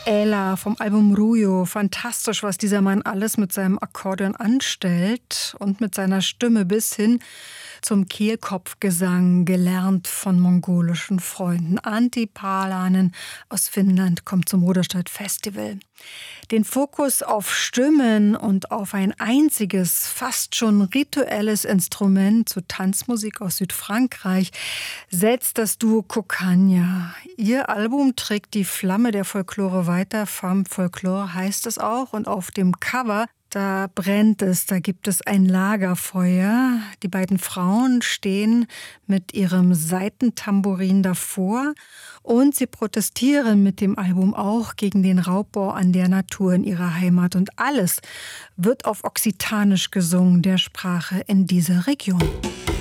Ela vom Album Ruyo. Fantastisch, was dieser Mann alles mit seinem Akkordeon anstellt und mit seiner Stimme bis hin zum Kehlkopfgesang, gelernt von mongolischen Freunden. Antti Paalanen aus Finnland kommt zum Ruderstadt Festival. Den Fokus auf Stimmen und auf ein einziges, fast schon rituelles Instrument zu Tanzmusik aus Südfrankreich setzt das Duo Kokania. Ihr Album trägt die Flamme der Folklore weiter. Femme Folklore heißt es auch. Und auf dem Cover, da brennt es, da gibt es ein Lagerfeuer. Die beiden Frauen stehen mit ihrem Saitentambourin davor und sie protestieren mit dem Album auch gegen den Raubbau an der Natur in ihrer Heimat. Und alles wird auf Okzitanisch gesungen, der Sprache in dieser Region.